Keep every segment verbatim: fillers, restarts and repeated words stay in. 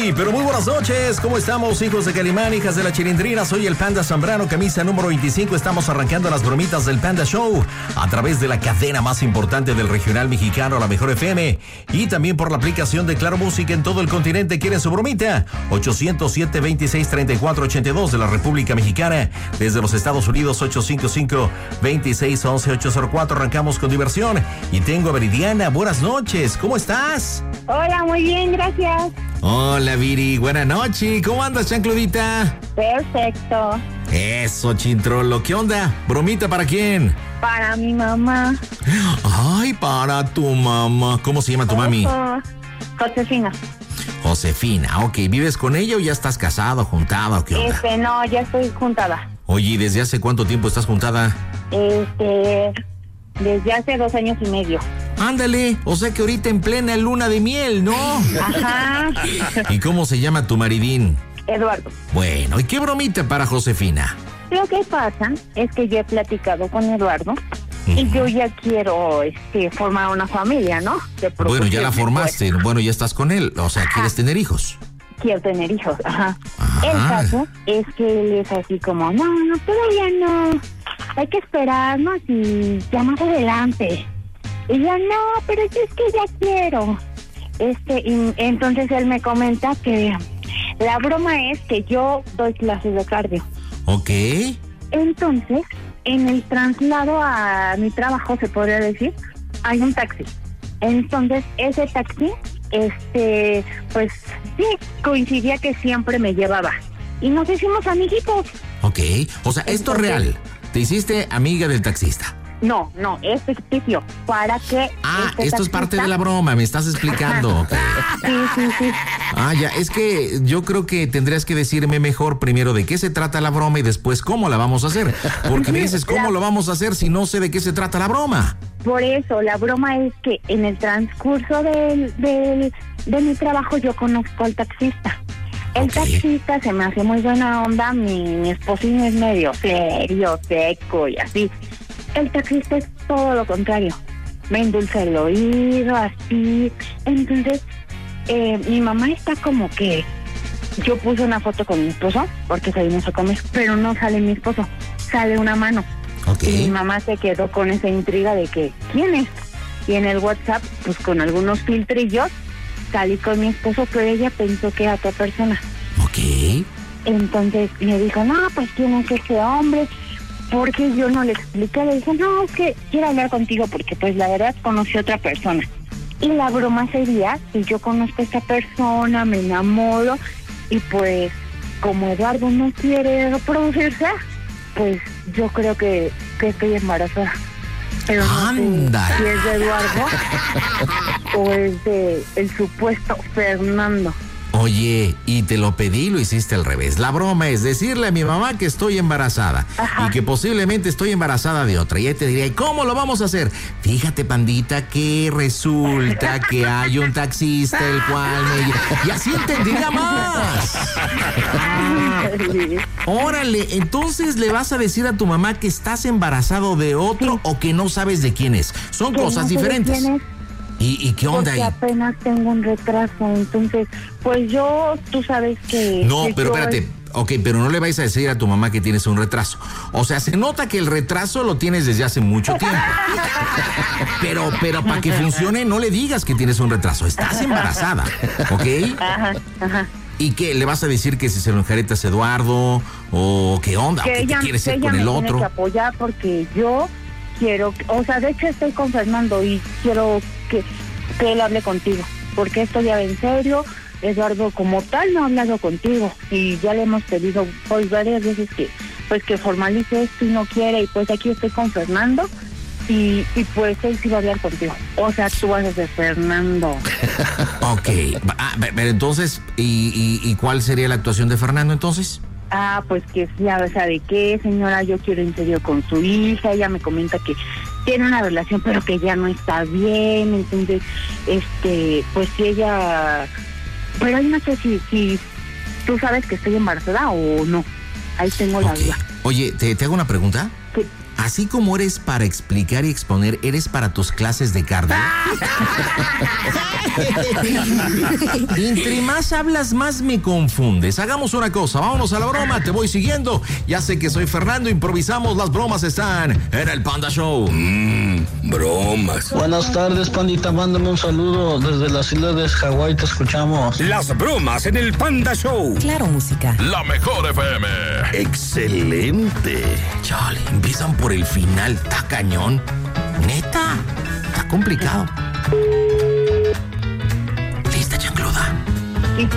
Muy, pero muy buenas noches. ¿Cómo estamos, hijos de Calimán, hijas de la Chilindrina? Soy el Panda Zambrano, camisa número veinticinco. Estamos arrancando las bromitas del Panda Show a través de la cadena más importante del regional mexicano, la Mejor F M, y también por la aplicación de Claro Música en todo el continente. ¿Quieren su bromita? ochocientos siete, veintiséis, treinta y cuatro ochenta y dos de la República Mexicana. Desde los Estados Unidos, ochocientos cincuenta y cinco, veintiséis, once, ochocientos cuatro. Arrancamos con diversión. Y tengo a Viridiana. Buenas noches. ¿Cómo estás? Hola, muy bien, gracias. Hola, Viri. Buenas noches. ¿Cómo andas, chancludita? Perfecto. Eso, chintrolo. ¿Qué onda? ¿Bromita para quién? Para mi mamá. Ay, para tu mamá. ¿Cómo se llama tu mami? Oh, Josefina. Josefina, ok. ¿Vives con ella o ya estás casado, juntado? ¿Qué onda? Este, no, ya estoy juntada. Oye, ¿y desde hace cuánto tiempo estás juntada? Este, desde hace dos años y medio. Ándale, o sea que ahorita en plena luna de miel, ¿no? Ajá. ¿Y cómo se llama tu maridín? Eduardo. Bueno, ¿y qué bromita para Josefina? Lo que pasa es que yo he platicado con Eduardo uh-huh. y yo ya quiero este, formar una familia, ¿no? Bueno, ya la formaste, pues. Bueno, ya estás con él, o sea, ¿quieres tener hijos? Quiero tener hijos, ajá. ajá. El caso es que él es así como, no, no, todavía no, hay que esperarnos y ya más adelante. Y yo, no, pero yo es que ya quiero. Este, y entonces él me comenta que la broma es que yo doy clases de cardio. Ok. Entonces, en el traslado a mi trabajo, se podría decir, hay un taxi. Entonces, ese taxi, este, pues, sí, coincidía que siempre me llevaba. Y nos hicimos amiguitos. Ok, o sea, esto es real. Te hiciste amiga del taxista. No, no, es ficticio. ¿Para qué? Ah, este esto taxista... es parte de la broma, me estás explicando. Okay. Sí, sí, sí. Ah, ya, es que yo creo que tendrías que decirme mejor primero de qué se trata la broma y después cómo la vamos a hacer. Porque me dices cómo la... lo vamos a hacer si no sé de qué se trata la broma. Por eso, la broma es que en el transcurso del, del, de mi trabajo yo conozco al taxista. El okay. taxista se me hace muy buena onda, mi, mi esposín es medio serio, seco y así. El taxista es todo lo contrario. Me endulza el oído, así. Entonces, eh, mi mamá está como que... Yo puse una foto con mi esposo, porque salimos a comer, pero no sale mi esposo. Sale una mano. Okay. Y mi mamá se quedó con esa intriga de que, ¿quién es? Y en el WhatsApp, pues con algunos filtrillos, salí con mi esposo, pero ella pensó que era otra persona. Ok. Entonces me dijo, no, pues ¿quién es ese hombre? Porque yo no le expliqué, le dije, no, es que quiero hablar contigo porque pues la verdad conocí a otra persona. Y la broma sería que yo conozco a esta persona, me enamoro y pues como Eduardo no quiere reproducirse, pues yo creo que, que estoy embarazada. Pero no sé si es de Eduardo o es de el supuesto Fernando. Oye, y te lo pedí y lo hiciste al revés. La broma es decirle a mi mamá que estoy embarazada. Ajá. Y que posiblemente estoy embarazada de otra. Y ella te diría, ¿y cómo lo vamos a hacer? Fíjate, pandita, que resulta que hay un taxista el cual me... Y así entendería más. Órale, entonces le vas a decir a tu mamá que estás embarazado de otro sí. o que no sabes de quién es. Son que cosas no diferentes. ¿Y, ¿Y qué onda Porque ahí? Apenas tengo un retraso, entonces, pues yo, tú sabes que... No, que pero yo... espérate, ok, pero no le vais a decir a tu mamá que tienes un retraso. O sea, se nota que el retraso lo tienes desde hace mucho tiempo. Pero, pero para que funcione, no le digas que tienes un retraso. Estás embarazada, ¿ok? Ajá, ajá. ¿Y qué? ¿Le vas a decir que si se lo enjaretas a Eduardo? ¿O qué onda? Que ¿O qué ella, te quieres que ir ella con el me otro? Tiene que apoyar porque yo quiero... O sea, de hecho estoy con Fernando y quiero que, que él hable contigo. Porque esto ya va en serio. Eduardo como tal no ha hablado contigo y ya le hemos pedido pues varias veces que pues que formalice esto y no quiere y pues aquí estoy con Fernando y, y pues él sí va a hablar contigo. O sea, tú vas a ser Fernando. Ok, ah, pero entonces, ¿y, y, ¿y cuál sería la actuación de Fernando entonces? Ah, pues que ya sabe qué, señora, yo quiero en serio con su hija, ella me comenta que tiene una relación pero que ya no está bien, entonces, este, pues si ella... Pero no sé si, si tú sabes que estoy embarazada o no. Ahí tengo la okay. duda. Oye, ¿te, ¿te hago una pregunta? Sí. así como eres para explicar y exponer, eres para tus clases de cardio. Entre más hablas, más me confundes. Hagamos una cosa, vámonos a la broma, te voy siguiendo. Ya sé que soy Fernando, improvisamos, las bromas están en el Panda Show. Mmm, bromas. Buenas tardes, pandita, mándame un saludo desde las islas de Hawái, te escuchamos. Las bromas en el Panda Show. Claro, música. La mejor F M. Excelente. Chale, empiezan por el final, está cañón. Neta, está complicado. ¿Lista, chancluda? Sí.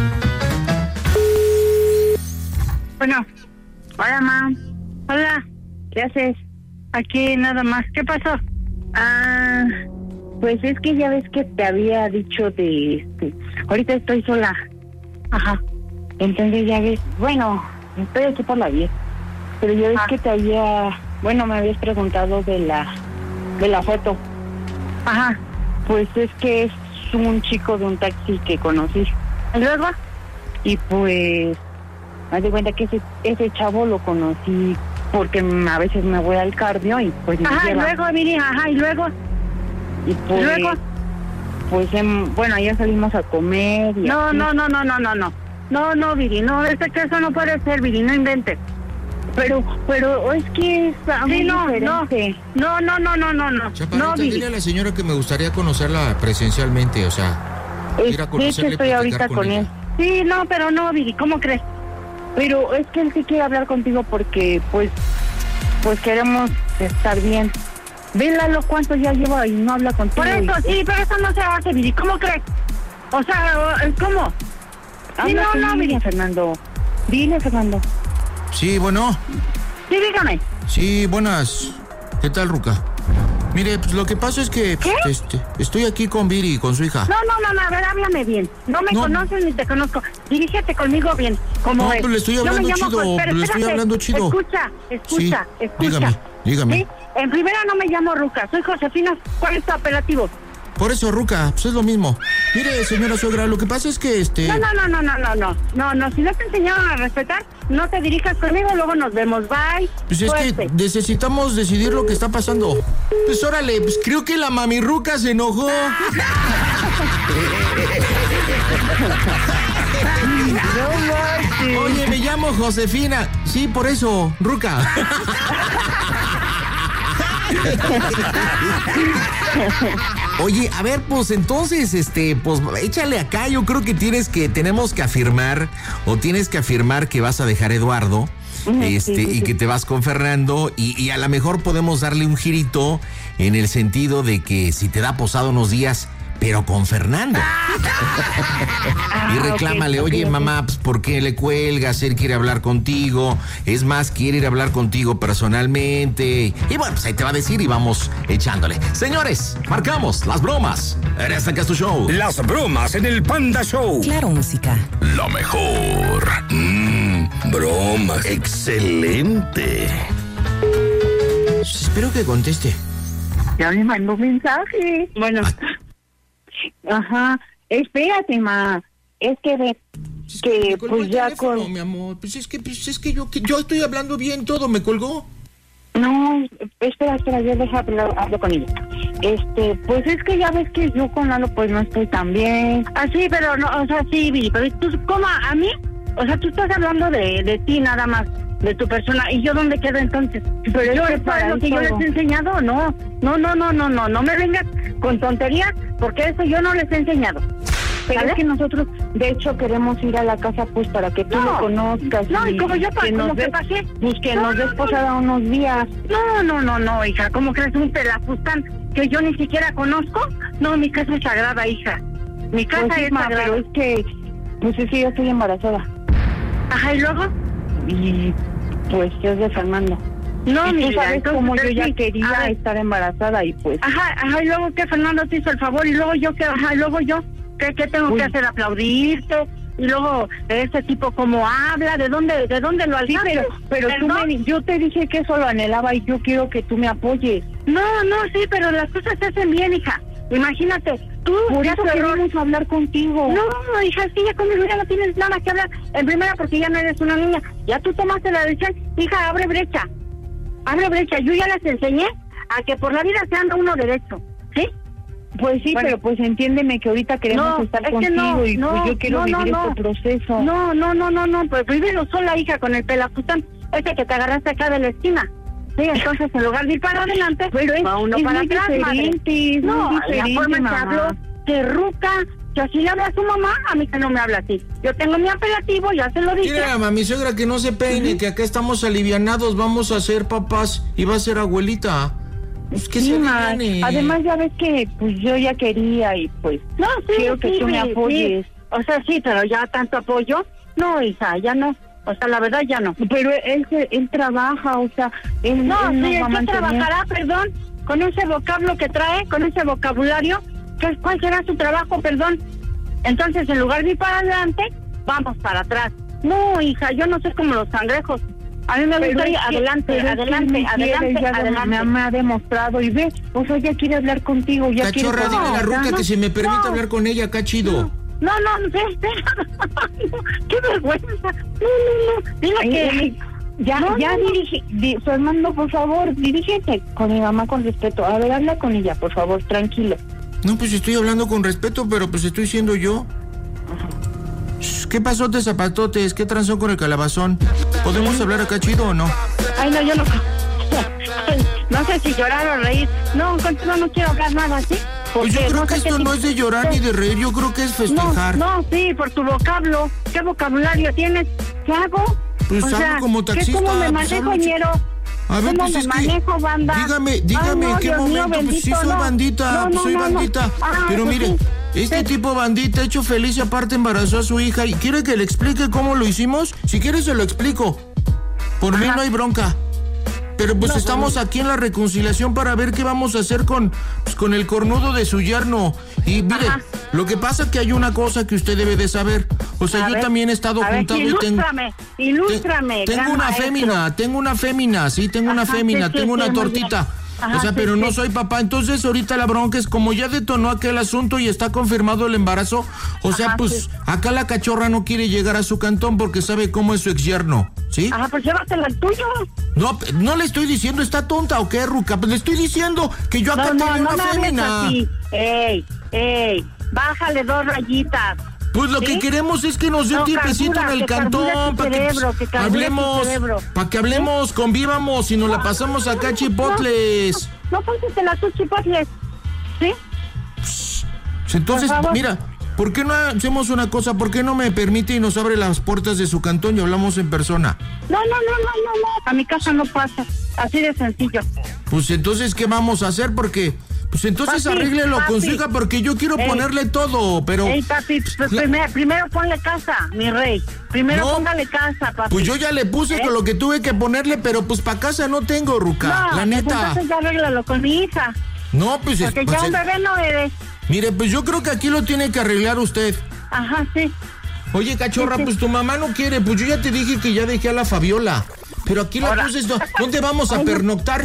Bueno, hola, ma. Hola, ¿qué haces? Aquí nada más. ¿Qué pasó? Ah, pues es que ya ves que te había dicho de este. Ahorita estoy sola. Ajá. Entonces ya ves, bueno, estoy aquí por la diez. Pero ya ves ah. que te había, bueno, me habías preguntado de la, de la foto. Ajá. Pues es que es un chico de un taxi que conocí. ¿Y luego? Y pues, me di cuenta que ese, ese chavo lo conocí porque a veces me voy al cardio y pues me Ajá, lleva. y luego, Viri, ajá, y luego. Y pues, ¿Y luego? Pues, em, bueno, ya salimos a comer y No, así. no, no, no, no, no, no. No, no, Viri, no, este caso no puede ser, Viri, no inventes. Pero, pero es que es muy Sí, no, no, diferente. no, no, no, no, no, no. Chaparrita, No, Viri. dile a la señora que me gustaría conocerla presencialmente, o sea, Es- ir a de hecho, conocerle y estoy platicar ahorita con con ella. él. Sí, no, pero no, Viri, ¿cómo crees? Pero es que él sí quiere hablar contigo porque, pues, pues queremos estar bien. Ve, Lalo, cuánto ya lleva y no habla contigo. Por eso, y- sí, pero eso no se hace, Viri, ¿cómo crees? O sea, ¿cómo? Sí, Habla no, con no, ella, Viri. Fernando. Dile, Fernando. Sí, bueno, Sí, dígame. sí, buenas. ¿Qué tal, Ruca? Mire, pues lo que pasa es que pues, este, estoy aquí con Viri, con su hija. No, no, no, no, a ver, háblame bien. No me No. conoces ni te conozco. Dirígete conmigo bien, como No, es. pues le estoy Yo me hablando llamo chido, Jos- pero le estoy espérate, hablando chido. Escucha, escucha, Sí, escucha. dígame, dígame. ¿Sí? En primera no me llamo Ruca, soy Josefina. ¿Cuál es tu apelativo? Por eso, Ruca, pues es lo mismo. Mire, señora suegra, lo que pasa es que este... No, no, no, no, no, no, no. No, no, si no te enseñaron a respetar, no te dirijas conmigo, luego nos vemos. Bye. Pues es que Suerte. necesitamos decidir lo que está pasando. Pues órale, pues creo que la mamirruca se enojó. Oye, me llamo Josefina. Sí, por eso, Ruca. Oye, a ver, pues entonces, este, pues échale acá. Yo creo que tienes que, tenemos que afirmar, o tienes que afirmar que vas a dejar a Eduardo, este, sí, sí, y sí. que te vas con Fernando, y, y a lo mejor podemos darle un girito en el sentido de que si te da posada unos días, pero con Fernando. Y reclámale, ok, oye, ok, ok. mamá, pues, ¿por qué le cuelgas? Él quiere hablar contigo. Es más, quiere ir a hablar contigo personalmente. Y bueno, pues ahí te va a decir y vamos echándole. Señores, marcamos las bromas en este que es tu show. Las bromas en el Panda Show. Claro, música. La mejor. Mmm, bromas. Excelente. Pues espero que conteste. Ya me mandó mensaje. Bueno. Ajá. Espérate, ma. Es que ve Es que me colgó pues el ya teléfono, con... mi amor. Pues es que, pues es que yo, que yo estoy hablando bien todo, me colgó. No, espera, espera, yo deja hablar, hablo con ella. Este, pues es que ya ves que yo con Lalo pues no estoy tan bien. Ah, sí, pero no, o sea, sí, Viri, pero tú, ¿cómo? ¿A mí? O sea, tú estás hablando de, de ti nada más, de tu persona. ¿Y yo dónde quedo entonces? Pero ¿Yo es que eso para es lo que yo eso- les he enseñado? No, no, no, no, no, no, no me vengas con tonterías, porque eso yo no les he enseñado. Pero ¿Sale? es que nosotros, de hecho, queremos ir a la casa pues para que tú No. lo conozcas. No, y como yo pa- que como nos que des- pasé. Pues que No, nos des no, posada unos días. No, no, no, no, hija, ¿cómo crees un pelafustán que yo ni siquiera conozco? No, mi casa es sagrada, hija. Mi casa Pues sí, es ma, sagrada. pero es que, pues es que yo estoy embarazada. Ajá, ¿y luego? Y pues es de Fernando. No, Y mi tú vida, sabes entonces, cómo yo sí, ya a quería ver. estar embarazada y pues... Ajá, ajá, y luego que Fernando te hizo el favor, y luego yo, que ajá, y luego yo, ¿qué, qué tengo Uy. que hacer? ¿Aplaudirte? Y luego, ese tipo, ¿cómo habla? ¿De dónde, de dónde lo Sí, alzaste? pero, pero tú ¿Perdón? me, yo te dije que eso lo anhelaba y yo quiero que tú me apoyes. No, no, sí, pero las cosas se hacen bien, hija. Imagínate, tú, Por ya eso tu error. queremos hablar contigo. No, hija, sí, ya conmigo ya no tienes nada que hablar. En primera, porque ya no eres una niña. Ya tú tomaste la decisión. Hija, abre brecha. abre brecha. Yo ya les enseñé a que por la vida se anda uno derecho, ¿sí? Pues sí, bueno, pero pues entiéndeme que ahorita queremos no, estar es que contigo no, y no, pues yo quiero no, vivir no, este proceso. No, no, no, no, no, pues vívelo sola, hija, con el pelafustán, ese que te agarraste acá de la esquina. Sí, entonces en lugar de ir para adelante, pero es, va uno es para muy atrás, diferente, madre. es No, muy diferente, la forma en que mamá. habló, se ruca, que así le habla a su mamá, a mí que no me habla así. Yo tengo mi apelativo, ya se lo dije. Mira, mami, suegra, que no se peine, uh-huh. que acá estamos alivianados, vamos a ser papás y va a ser abuelita. Pues que sí, se ma, además ya ves que pues yo ya quería y pues no, sí, quiero que sí, tú me sí, apoyes. Sí. O sea, sí, pero ya tanto apoyo, no, hija, ya no. O sea, la verdad ya no. Pero él él trabaja, o sea, él no, él sí, no va él a trabajará, perdón, con ese vocablo que trae, con ese vocabulario, ¿qué, ¿cuál será su trabajo, perdón? Entonces, en lugar de ir para adelante, vamos para atrás. No, hija, yo no sé como los cangrejos. A mí me gusta ir adelante, adelante, adelante, ya adelante. Me ha demostrado y ve, o sea, ya quiere hablar contigo, ya quiere... Cachorra, dile a la ruca no, que si me permite no, hablar con ella, acá chido. No, no, no, espera, qué vergüenza. No, no, no, dile que... Ay, ya, no, ya no, dirige, di, Fernando, por favor, dirígete con mi mamá con respeto. A ver, habla con ella, por favor, tranquilo. No, pues estoy hablando con respeto, pero pues estoy siendo yo. Ajá. ¿Qué pasotes, zapatotes? ¿Qué transó con el calabazón? ¿Podemos hablar acá chido o no? Ay, no, yo no... No sé si llorar o reír. No, contigo no quiero hablar nada, ¿sí? Pues yo creo no que esto no es de llorar ni de reír, yo creo que es festejar. No, no, sí, por tu vocablo. ¿Qué vocabulario tienes? ¿Qué hago? Pues o hablo sea, como taxista. ¿Cómo me pues manejo, hablo... ñero? A ver, ¿Cómo pues me es manejo, que, banda? dígame, dígame Ay, no, en qué Dios momento, mío, pues bendito, sí soy no. bandita, no, pues no, soy no, bandita. No. Ah, pero pues mire, sí. este sí. tipo bandita hecho feliz y aparte embarazó a su hija y quiere que le explique cómo lo hicimos. Si quiere se lo explico. Por Ajá. mí no hay bronca. Pero pues no, estamos bueno. aquí en la reconciliación para ver qué vamos a hacer con, pues, con el cornudo de su yerno. Y mire, Ajá. lo que pasa es que hay una cosa que usted debe de saber. O sea, a yo ver, también he estado juntado ver, y tengo... Ilústrame, ilústrame. Te, tengo una maestro. fémina, tengo una fémina, sí, tengo Ajá, una fémina, sí, tengo sí, una tortita. Ajá, o sea, sí, pero sí. no soy papá. Entonces, ahorita la bronca es como ya detonó aquel asunto y está confirmado el embarazo. O sea, Ajá, pues, sí. acá la cachorra no quiere llegar a su cantón porque sabe cómo es su ex yerno, ¿sí? Ajá, pues llévatela al tuyo. No, no le estoy diciendo, ¿está tonta o qué, ruca? Pues le estoy diciendo que yo acá no, tengo no, una no fémina. Así. Ey, ey, bájale dos rayitas. Pues lo ¿sí? que queremos es que nos dé no, un tiempecito en el cantón para que, pues, que hablemos, para que hablemos, ¿sí? convivamos y nos la pasamos acá chipotles. No, no, pónsela tú chipotles, ¿sí? Pues, entonces, mira, ¿por qué no hacemos una cosa? ¿Por qué no me permite y nos abre las puertas de su cantón y hablamos en persona? No, no, no, no, no, no, a mi casa no pasa, así de sencillo. Pues entonces, ¿qué vamos a hacer? Porque... Pues entonces papi, arréglelo papi. con su hija porque yo quiero Ey. ponerle todo, pero... Ey, papi, pues la... primero, primero ponle casa, mi rey. Primero no, póngale casa, papi. Pues yo ya le puse ¿Eh? con lo que tuve que ponerle, pero pues para casa no tengo, ruca, no, la neta. Pues entonces ya arréglalo con mi hija. No, pues... Porque es, ya pues, un bebé no eres. Mire, pues yo creo que aquí lo tiene que arreglar usted. Ajá, sí. Oye, cachorra, sí, sí. pues tu mamá no quiere, pues yo ya te dije que ya dejé a la Fabiola. Pero aquí la cosa es, ¿dónde vamos a pernoctar?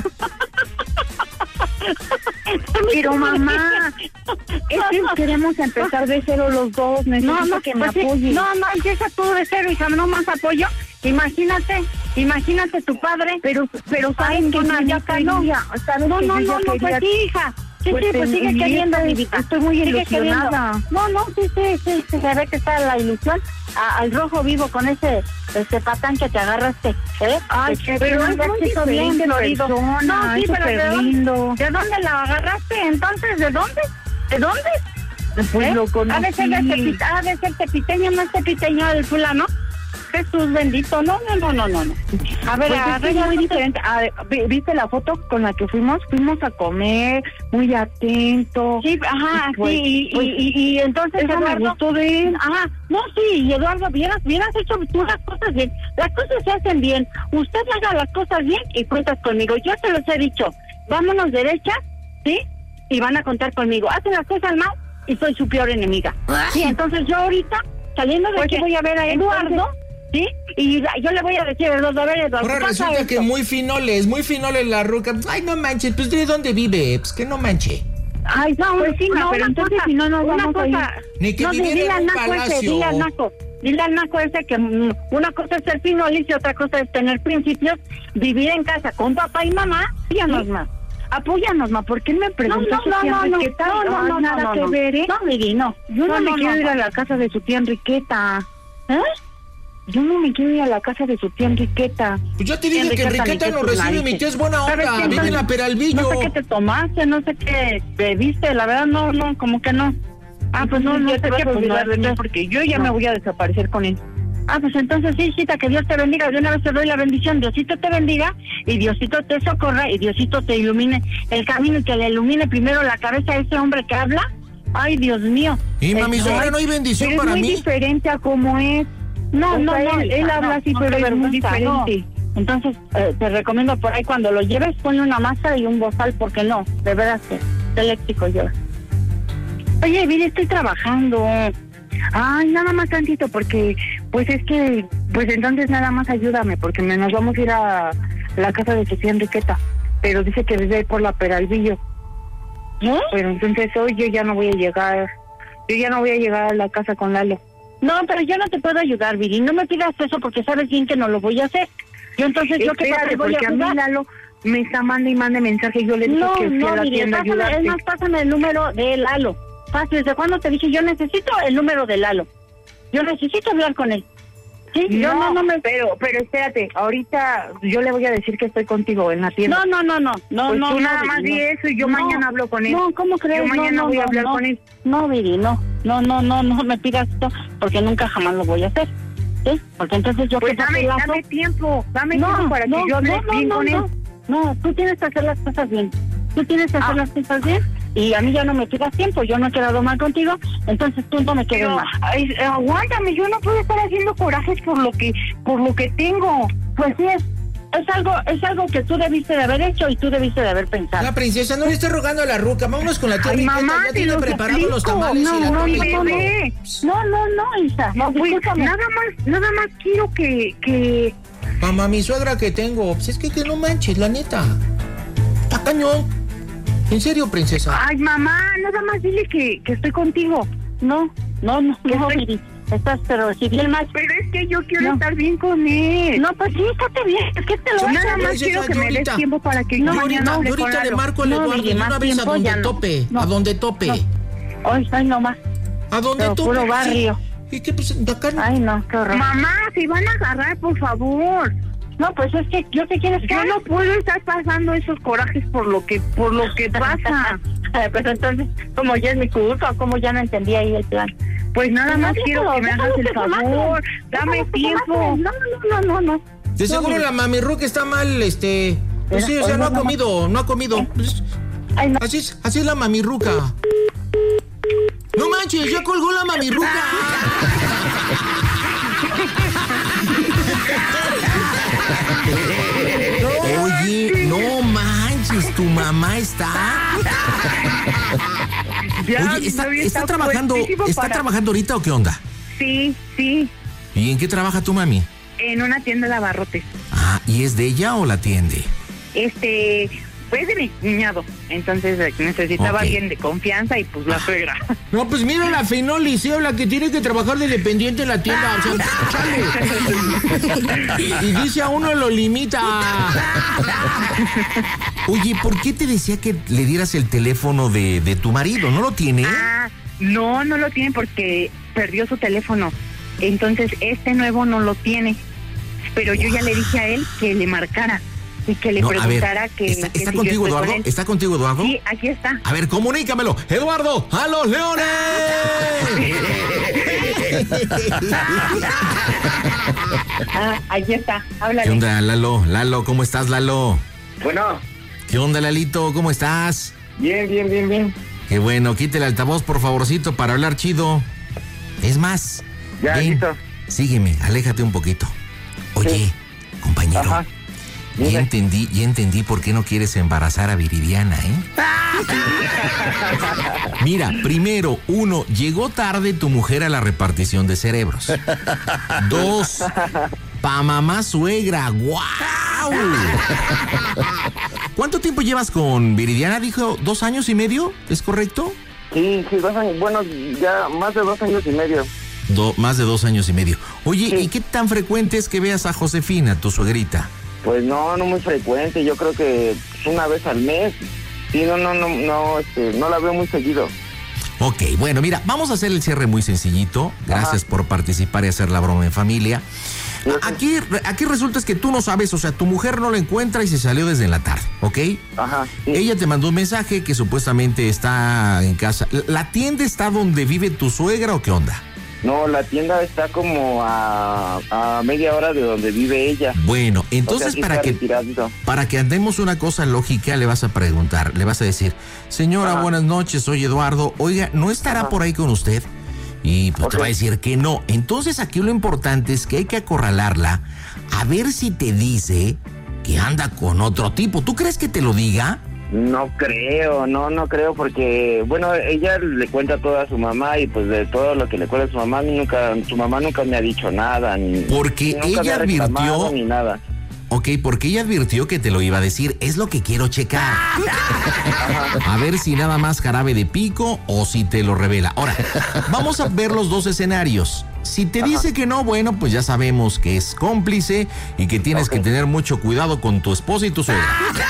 Pero mamá, es que queremos empezar de cero los dos, necesito no, no, que me pues apoye. No, no, empieza tú de cero, hija, no más apoyo. Imagínate, imagínate tu padre. Pero, pero saben que no, ya no. No, no, no, no, pues sí, hija. Sí, pues, sí, pues sigue queriendo, mi vida. Estoy muy sigue ilusionada. Queriendo. No, no, sí, sí, sí, sí, se ve que está la ilusión. A, al rojo vivo con ese este patán que te agarraste, ¿eh? Ay, pero, pero es muy bien florido. No, sí, pero ¿de dónde, ¿de dónde la agarraste? Entonces, ¿de dónde? ¿De dónde? Pues ¿Eh? lo conocí. Ha de ser de ha de ser tepiteño, no es tepiteño del fulano. Jesús bendito, no, no, no, no, no, no. A ver, pues es muy diferente. A ver, ¿viste la foto con la que fuimos? Fuimos a comer, muy atento. Sí, ajá, pues, sí, y, pues, y, y, y entonces eso Eduardo, me gustó de él. Ajá, no, sí, y Eduardo, hubieras, hubieras hecho tú las cosas bien. Las cosas se hacen bien. Usted haga las cosas bien y cuentas conmigo. Yo se los he dicho, vámonos derecha, ¿sí? Y van a contar conmigo. Hacen las cosas mal y soy su peor enemiga. Sí, entonces yo ahorita, saliendo de aquí, voy a ver a Eduardo. Entonces, ¿sí? Y yo le voy a decir a Eduardo, a ver, Eduardo. Ahora resulta esto? que muy finoles, muy finoles la ruca. Ay, no manches, pues ¿de dónde vive? Pues que no manche. Ay, no, pues sí, no, pero entonces cosa, si no nos vamos cosa, a ir. Ni que no, viviera en un naco palacio. Ese, dile al naco, dile al naco ese que mm, una cosa es ser finolis y otra cosa es tener principios, vivir en casa con papá y mamá. Apóyanos, ma. Apóyanos, ma. ¿Por qué me preguntas No, no, su tía no, no, Enriqueta? no, no, no, nada no, que no. ver, ¿eh? No, Viri, no. Yo no, no me no, quiero no, ir a no. la casa de su tía Enriqueta. ¿Eh? Yo no me quiero ir a la casa de su tía Enriqueta. Pues ya te dije que Enriqueta, Enriqueta ni nos que tus recibe, narices. mi tía es buena ¿Sabes onda. qué? Vive en la Peralvillo. No sé qué te tomaste, no sé qué bebiste, la verdad no, no, como que no. Ah, pues no, no sé te vas qué, a pues olvidar no, de mí no. porque yo ya No. me voy a desaparecer con él. Ah, pues entonces sí, hijita, que Dios te bendiga. De una vez te doy la bendición. Diosito te bendiga y Diosito te socorra y Diosito te ilumine el camino y que le ilumine primero la cabeza a ese hombre que habla. Ay, Dios mío. Y mami, Este, ahora no hay bendición Pero es para muy mí. diferente a cómo es. No, O no, sea, no. él- hija, él no, habla así, no pero te es muy vergüenza, no. diferente. Entonces, eh, te recomiendo por ahí cuando lo lleves, ponle una máscara y un bozal, porque no, de veras que es eléctrico yo. Oye, Viri, estoy trabajando. Ay, nada más tantito, porque pues es que, pues entonces nada más ayúdame, porque me, nos vamos a ir a la casa de su tía Enriqueta, pero dice que vive ahí por la Peralvillo. ¿No? Pero entonces hoy yo ya no voy a llegar, yo ya no voy a llegar a la casa con Lalo. No, pero yo no te puedo ayudar, Viri. No me pidas eso porque sabes bien que no lo voy a hacer. Yo entonces, ¿yo qué Espérate, te voy a porque a mí ayudar? Lalo me está mandando y mande mensaje y yo le dije No, que fui no, a la Viri, tienda a pásame, es ayudarte. más, pásame el número de Lalo. Fácil, ¿desde cuándo te dije? Yo necesito el número de Lalo. Yo necesito hablar con él. Sí, yo no, no me... Pero, pero espérate, ahorita yo le voy a decir que estoy contigo en la tienda. No, no, no, no, no, Pues no. tú no, nada Viri, más no. di eso y yo No, mañana hablo con él. No, ¿cómo crees? Yo mañana No, no, voy a no, hablar no. con él. No, Viri, no. No, no, no, no me pidas esto porque nunca jamás lo voy a hacer. ¿Sí? Porque entonces yo... Pues que dame, lazo- dame tiempo, dame No, tiempo para no, que yo hable no, no, bien no, con él. no. No, tú tienes que hacer las cosas bien. Tú tienes que hacer Ah. las cosas bien y a mí ya no me pidas tiempo. Yo no he quedado mal contigo, entonces tú no me quedes Pero, mal. ay, aguántame, yo no puedo estar haciendo corajes por lo que, por lo que tengo. Pues sí, es, es algo es algo que tú debiste de haber hecho y tú debiste de haber pensado. La princesa, no le esté rogando a la ruca. Vámonos con la tía Ay, Enriqueta. mamá, Ya te tiene lo preparados los suplico. tamales No, y la no, tole y todo. bebé. No, no, no, Isa. No, Pues, discúlpame. nada más, nada más quiero que, que... Mamá, mi suegra que tengo. Pues es que, que no manches, la neta. Está cañón. En serio, princesa. Ay, mamá, nada más dile que, que estoy contigo. No, no, no, Que no, estoy- Viri. Estás, pero si bien más. Pero es que yo quiero No. estar bien con él. No, pues sí, estate bien. Es que te lo Yo voy a nada hacer. más Princesa, quiero que yo me des ahorita- tiempo para que Yo yo ahorita, mañana hable yo con ahorita le Lalo. marco al No, Eduardo Viri, y más una vez a tiempo donde ya no. tope. No. A donde tope. No. Ay, ay, no más. A donde Pero tope. puro barrio. ¿Y qué? Pues acá no. Ay, no, qué horror. Mamá, se van a agarrar, por favor. No, pues es que yo te quieres que Yo haga? no puedo estar pasando esos corajes por lo que, por lo que pasa. Pero entonces, como ya es mi culpa, como ya no entendí ahí el plan. Pues nada No, más déjalo, quiero que me déjalo hagas el que se maten. favor. Dame Déjalo que se tiempo. maten. No, no, no, no, no. De seguro No, la mami Ruca está mal, este. Pues sí, o sea, Oye, no ha mamá. comido, no ha comido. Pues, Ay, no. así es, así es la mami Ruca. No manches, ya colgó la mami Ruca. Oye, no manches, tu mamá está. Ya, Oye, ¿está, mi novio está trabajando, fuertísimo está para- trabajando ahorita o qué onda? Sí, sí, ¿Y en qué trabaja tu mami? en una tienda de abarrotes. Ah, ¿y es de ella o la atiende? Este, pues de mi cuñado. Entonces eh, necesitaba Ok. alguien de confianza y pues la suegra. No, pues mira la Finolis, ¿sí? La que tiene que trabajar de dependiente en la tienda. O sea, chale. Y dice a uno lo limita. Oye, ¿por qué te decía que le dieras el teléfono de, de tu marido? ¿No lo tiene? Ah, no, no lo tiene porque perdió su teléfono. Entonces este nuevo no lo tiene. Pero yo ya le dije a él que le marcara y que le No, a ver, preguntara que... ¿está, que está si yo contigo, estoy con Eduardo? él. ¿Está contigo, Eduardo? Sí, aquí está. A ver, comunícamelo. ¡Eduardo, a los leones! Ah, ahí está. Háblale. ¿Qué onda, Lalo? Lalo, ¿cómo estás, Lalo? Bueno, ¿Qué onda, Lalito? ¿Cómo estás? bien, bien, bien, bien. Qué bueno, quite el altavoz, por favorcito, para hablar chido. Es más, Ya, ven, listo. sígueme, aléjate un poquito. Oye, Sí. compañero, Ajá. ya Dime. entendí, ya entendí por qué no quieres embarazar a Viridiana, ¿eh? Mira, primero, uno, llegó tarde tu mujer a la repartición de cerebros. Dos, pa' mamá suegra, ¡guau! ¿Cuánto tiempo llevas con Viridiana? Dijo, ¿dos años y medio? ¿Es correcto? Sí, sí, dos años, bueno, ya más de dos años y medio. Do, más de dos años y medio. Oye, Sí. ¿y qué tan frecuente es que veas a Josefina, tu suegrita? Pues no, no muy frecuente, yo creo que una vez al mes. Sí, no, no, no, no, este, no la veo muy seguido. Ok, bueno, mira, vamos a hacer el cierre muy sencillito. Gracias Ajá. por participar y hacer la broma en familia. Sí, sí. Aquí, aquí resulta es que tú no sabes, o sea, tu mujer no la encuentra y se salió desde la tarde, ¿ok? Ajá. Sí. Ella te mandó un mensaje que supuestamente está en casa. ¿La tienda está donde vive tu suegra o qué onda? No, la tienda está como a, a media hora de donde vive ella. Bueno, O sea, entonces sí para está que retiradito. para que andemos una cosa lógica le vas a preguntar, le vas a decir, señora, Ajá. buenas noches, soy Eduardo, oiga, ¿no estará Ajá. por ahí con usted? Y pues te Ok. va a decir que no. Entonces aquí lo importante es que hay que acorralarla a ver si te dice que anda con otro tipo. ¿Tú crees que te lo diga? No creo, no, no creo porque, bueno, ella le cuenta todo a su mamá y pues de todo lo que le cuenta a su mamá, nunca, su mamá nunca me ha dicho nada, ni Porque nunca ella me ha reclamado advirtió- ni nada. Ok, porque ella advirtió que te lo iba a decir. Es lo que quiero checar. A ver si nada más jarabe de pico o si te lo revela. Ahora, vamos a ver los dos escenarios. Si te dice que no, bueno, pues ya sabemos que es cómplice y que tienes Ok. que tener mucho cuidado con tu esposa y tu suegra.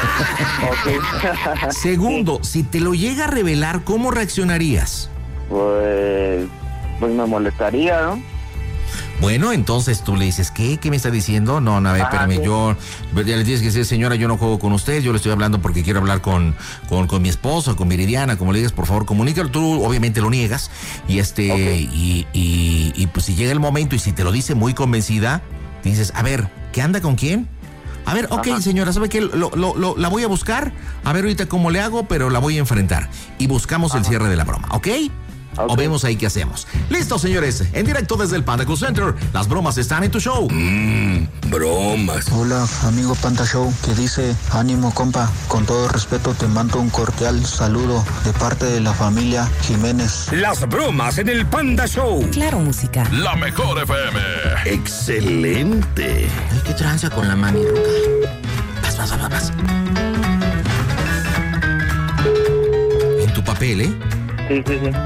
Ok. Segundo, si te lo llega a revelar, ¿cómo reaccionarías? Pues, pues me molestaría, ¿no? Bueno, entonces tú le dices, ¿qué? ¿Qué me está diciendo? No, no, a ver, Ajá, espérame, sí. yo... Ya le tienes que decir, señora, yo no juego con usted, yo le estoy hablando porque quiero hablar con, con, con mi esposa, con Viridiana, como le digas, por favor, comunícalo. Tú obviamente lo niegas y este... Ok. Y, y, y pues si llega el momento y si te lo dice muy convencida, dices, a ver, ¿qué anda con quién? A ver, ok, Ajá. señora, ¿sabe qué? Lo, lo, lo- la voy a buscar, a ver ahorita cómo le hago, pero la voy a enfrentar. Y buscamos el cierre de la broma, ¿ok? Ok. O vemos ahí qué hacemos. Listo, señores, en directo desde el Panda Cool Center, las bromas están en tu show. Mmm, bromas. Hola, amigo Panda Show, que dice, ánimo compa, con todo respeto te mando un cordial saludo de parte de la familia Jiménez. Las bromas en el Panda Show. Claro, música. La mejor F M. Excelente. Ay, qué tranza con la mami roca. Vas, vas, vas, vas. En tu papel, ¿eh? Sí, sí, sí.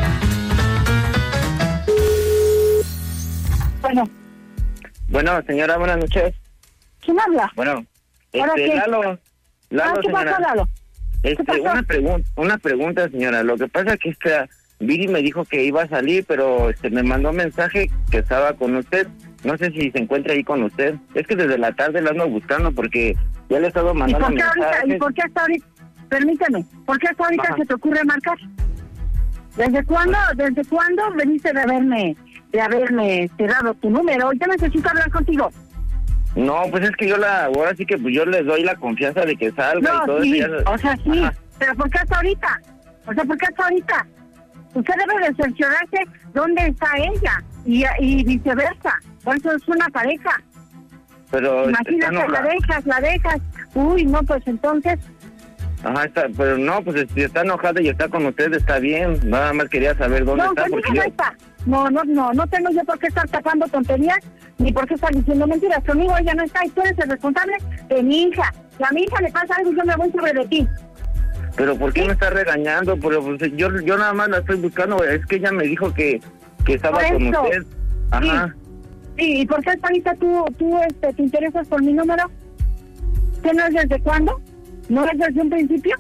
Bueno, Bueno, señora, buenas noches. ¿quién habla? Bueno, ¿Ahora este, qué? Lalo. Ah, Lalo, ¿qué señora. pasó, Lalo? Este, pasó? una pregunta, una pregunta, señora. Lo que pasa es que esta Viri me dijo que iba a salir, pero este me mandó un mensaje que estaba con usted. No sé si se encuentra ahí con usted. Es que desde la tarde la ando buscando porque ya le he estado ¿Y mandando por qué ahorita? ¿Y mensajes. por qué hasta ahorita? Permíteme, ¿por qué hasta ahorita Ajá. se te ocurre marcar? ¿Desde cuándo, desde cuándo veniste de haberme, de haberme cerrado tu número? Ya necesito hablar contigo. No, pues es que yo la, ahora sí que pues yo les doy la confianza de que salga y No, todo sí, eso. ya- o sea, sí, Ajá. pero ¿por qué hasta ahorita? O sea, ¿por qué hasta ahorita? Usted debe de cerciorarse dónde está ella y, y viceversa. Por eso es una pareja. Pero este, Imagínate, está la enojada. dejas, la dejas. Uy, no, pues entonces, Ajá, está, pero no, pues si está enojada y está con usted, está bien. Nada más quería saber dónde no, está. conmigo Porque no yo, está. No, no, no, no tengo yo por qué estar tapando tonterías ni por qué estar diciendo mentiras. Conmigo ella no está y tú eres el responsable de mi hija. Si a mi hija le pasa algo, yo me voy sobre de ti. pero ¿por qué me está regañando? Pero pues, yo, yo nada más la estoy buscando. Es que ella me dijo que, que estaba Por con eso. usted. Ajá. Sí, ¿y por qué hasta ahorita tú, tú este, te interesas por mi número? ¿Que no es desde cuándo? ¿No es desde un principio?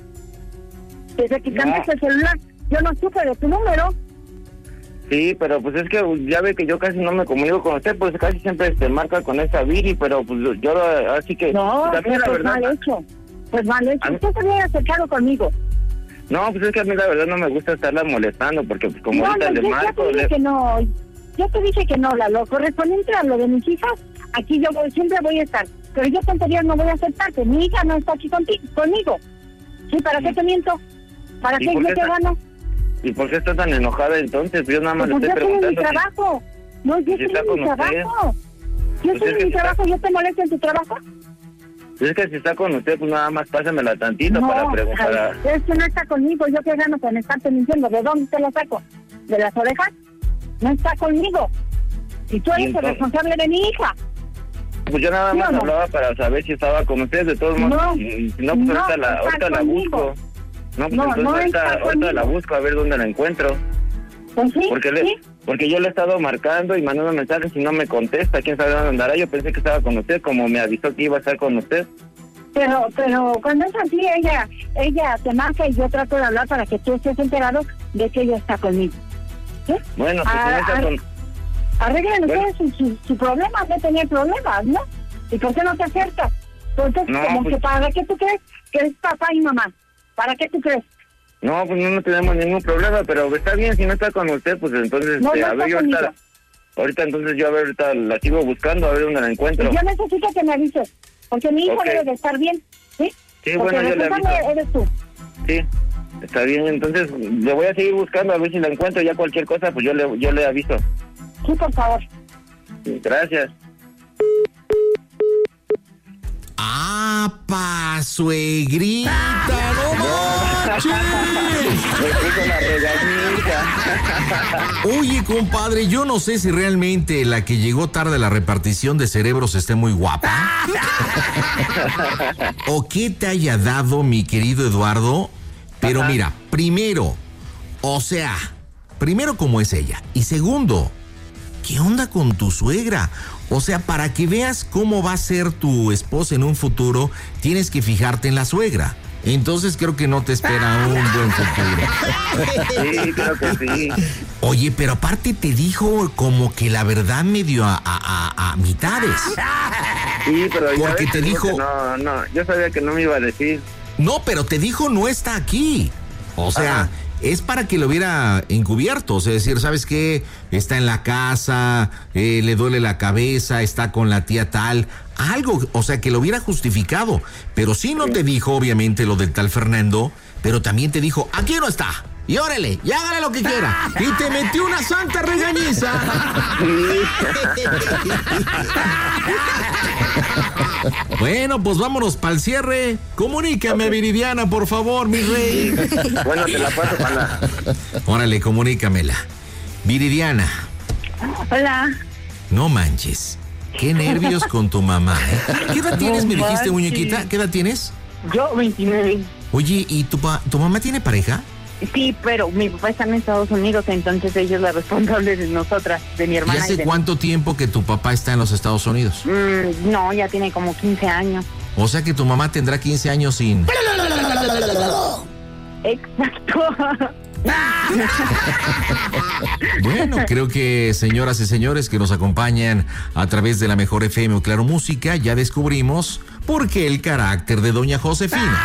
Desde que No. cambiaste el celular, yo no supe de tu número. Sí, pero pues es que ya ve que yo casi no me comunico con usted, pues casi siempre este, marca con esta Viri, pero pues yo así que... No, también la pues verdad, mal hecho. Pues mal hecho. A mí- Usted se había acercado conmigo. No, pues es que a mí la verdad no me gusta estarla molestando, porque pues como No, ahorita no, le yo ya marco... te dije le- que no. Yo te dije que no, Lalo. Correspondiente a lo de mis hijas, aquí yo voy, siempre voy a estar. Pero yo tonterías no voy a aceptarte. Mi hija no está aquí contigo, conmigo. ¿Sí? ¿Para qué te miento? ¿Para ¿Y qué por yo qué te ta- gano? ¿Y por qué está tan enojada entonces? Yo nada más Pues le yo estoy estoy en mi preguntando... si- trabajo. No, yo si estoy está en mi con usted. trabajo. Yo Pues estoy es en que mi si está- trabajo. ¿Yo te molesto en tu trabajo? Pues es que si está con usted, pues nada más pásamela tantito No, para preguntar. a- ay, es que no está conmigo. ¿Yo qué gano con estarte mintiendo? ¿De dónde te lo saco? ¿De las orejas? No está conmigo. Y tú eres el entonces- responsable de mi hija. Pues yo nada ¿Sí más o no? hablaba para saber si estaba con ustedes, de todos modos. No, y si no, pues no, ahorita, la, está ahorita la conmigo. busco. No, pues No, entonces no ahorita, está ahorita la conmigo. busco a ver dónde la encuentro. Pues sí, Porque le, sí. Porque yo le he estado marcando y mandando mensajes y no me contesta. ¿Quién sabe dónde andará? Yo pensé que estaba con usted, como me avisó que iba a estar con usted. Pero, pero cuando es así, ella, ella te marca y yo trato de hablar para que tú estés enterado de que ella está conmigo. ¿Sí? Bueno, pues Ah, si no está ah, con... Arreglen Bueno. ustedes su, su, su problema, no tener problemas, ¿no? ¿Y por qué no te acercas? Entonces, No, como pues- que ¿para qué tú crees que es papá y mamá? ¿Para qué tú crees? No, pues no, no tenemos ningún problema, pero está bien, si no está con usted, pues entonces, No, este, no a está ver, yo conmigo. ahorita, ahorita entonces yo a ver, ahorita la sigo buscando, a ver dónde la encuentro. Yo necesito que me avises, porque mi hijo Ok. debe de estar bien, ¿sí? Sí, Porque bueno, yo le responsable aviso. eres tú. Sí, está bien, entonces le voy a seguir buscando a ver si la encuentro, ya cualquier cosa, pues yo le, yo le aviso. Sí, por favor. Gracias. ¡Apa, suegrita! ¡No manches! Me puso la regañita. Oye, compadre, yo no sé si realmente la que llegó tarde a la repartición de cerebros esté muy guapa. O qué te haya dado, mi querido Eduardo. Pero Ajá. mira, primero, o sea, primero cómo es ella. Y segundo, ¿qué onda con tu suegra? O sea, para que veas cómo va a ser tu esposa en un futuro, tienes que fijarte en la suegra. Entonces creo que no te espera un buen futuro. Sí, creo que sí. Oye, pero aparte te dijo como que la verdad medio a, a, a, a mitades. Sí, pero ya Porque ves te que dijo- No, no, yo sabía que no me iba a decir. No, pero te dijo no está aquí. O sea, Ajá. es para que lo hubiera encubierto. O sea, decir, ¿sabes qué? Está en la casa, eh, le duele la cabeza, está con la tía tal. Algo, o sea, que lo hubiera justificado. Pero sí no te dijo, obviamente, lo del tal Fernando, pero también te dijo, aquí no está. Y órale, y hágale lo que quiera. Y te metió una santa regañiza. Bueno, pues vámonos para el cierre. Comunícame, Viridiana, por favor, mi rey. Bueno, te la paso para la... Órale, comunícamela. Viridiana, Hola. no manches. Qué nervios con tu mamá, ¿eh? ¿Qué edad tienes, me dijiste, manches. muñequita? ¿Qué edad tienes? Yo, veintinueve. Oye, ¿y tu, pa- tu mamá tiene pareja? Sí, pero mi papá está en Estados Unidos, entonces ella es la responsable de nosotras, de mi ¿Y hermana. hace y de cuánto tiempo que tu papá está en los Estados Unidos? Mm, no, ya tiene como quince años. O sea que tu mamá tendrá quince años sin... Exacto. Bueno, creo que señoras y señores que nos acompañan a través de la Mejor F M o Claro Música, ya descubrimos por qué el carácter de doña Josefina.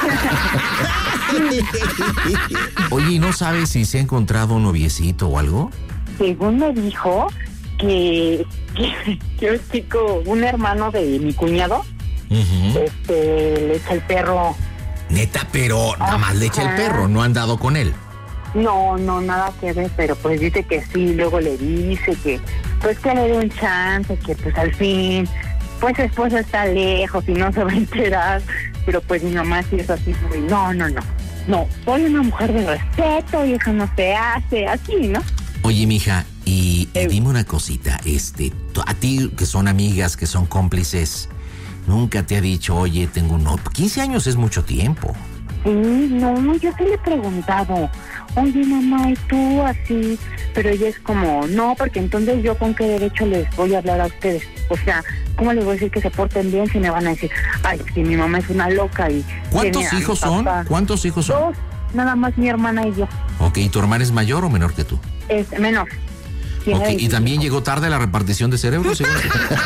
Oye, ¿y no sabes si se ha encontrado un noviecito o algo? Según me dijo que, que, que un chico, un hermano de mi cuñado, Ujú. este, le echa el perro. Neta, pero nada más le echa el Ajá. perro, no han dado con él. No, no, nada que ver, pero pues dice que sí, luego le dice que, pues que le dé un chance, que pues al fin, pues su esposa está lejos y no se va a enterar, pero pues mi mamá sí es así, muy, no, no, no, no, soy una mujer de respeto y eso no se hace, así, ¿no? Oye, mija, y, y Eh. dime una cosita, este, tú- a ti que son amigas, que son cómplices, nunca te ha dicho, oye, tengo un novio. quince años es mucho tiempo. Sí, no, yo sí le he preguntado, oye mamá, ¿y tú así? Pero ella es como, no, porque entonces yo con qué derecho les voy a hablar a ustedes. O sea, ¿cómo les voy a decir que se porten bien si me van a decir, ay, si mi mamá es una loca y... ¿Cuántos tiene a mi hijos son? papá"? ¿Cuántos hijos son? Dos, nada más mi hermana y yo, Ok, ¿tu hermana es mayor o menor que tú? es menor. Tiene Ok, ¿y veinticinco. también llegó tarde la repartición de cerebros? ¿Sí?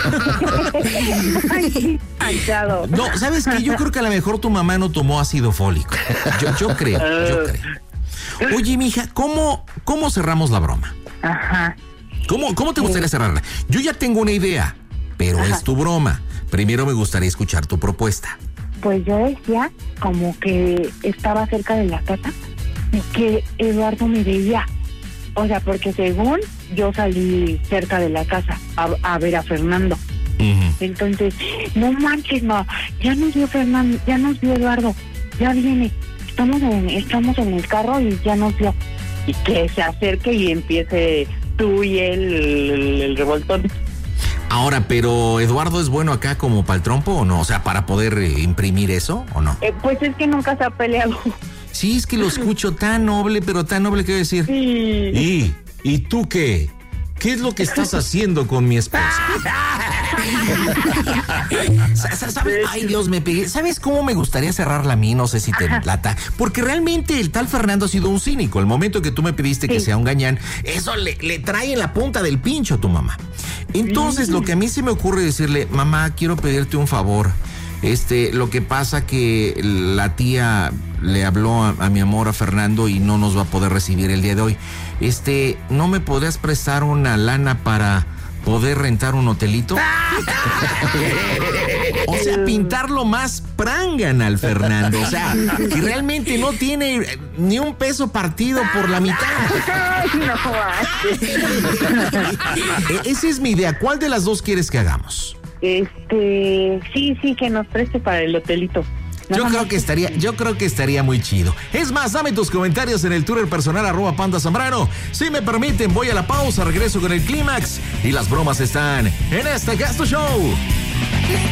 Ay, manchado. No, ¿sabes qué? Yo creo que a lo mejor tu mamá no tomó ácido fólico. Yo, yo creo, yo creo. Oye, mija, ¿cómo, cómo cerramos la broma? Ajá. ¿Cómo, ¿Cómo te gustaría cerrarla? Yo ya tengo una idea, pero Ajá. es tu broma. Primero me gustaría escuchar tu propuesta. Pues yo decía como que estaba cerca de la casa y que Eduardo me veía. O sea, porque según yo salí cerca de la casa a, a ver a Fernando. Ujú. Entonces, no manches, no, ya nos vio Fernando, ya nos vio Eduardo, ya viene. Estamos en, estamos en el carro y ya nos vio. Y que se acerque y empiece tú y él el, el revoltón. Ahora, pero ¿Eduardo es bueno acá como para el trompo o no? O sea, para poder eh, imprimir eso o no. Eh, pues es que nunca se ha peleado. Sí, es que lo escucho tan noble, pero tan noble que voy a decir. Sí. Y ¿y tú qué? ¿Qué es lo que estás haciendo con mi esposa? ¿Sabes? Ay, Dios, me pegué. ¿Sabes cómo me gustaría cerrarla a mí? No sé si te plata. Porque realmente el tal Fernando ha sido un cínico. El momento que tú me pediste sí. que sea un gañán, eso le, le trae en la punta del pincho a tu mamá. Entonces, sí. lo que a mí se me ocurre decirle, mamá, quiero pedirte un favor. Este, lo que pasa que la tía le habló a, a mi amor, a Fernando, y no nos va a poder recibir el día de hoy. Este, ¿no me podrías prestar una lana para poder rentar un hotelito? O sea, pintarlo más prangana al Fernando. O sea, que realmente no tiene ni un peso partido por la mitad. Esa es mi idea. ¿Cuál de las dos quieres que hagamos? Este, sí, sí, que nos preste para el hotelito. Yo creo que estaría, yo creo que estaría muy chido. Es más, dame tus comentarios en el Twitter personal arroba Panda Zambrano. Si me permiten, voy a la pausa, regreso con el clímax y las bromas están en este Gasto Show.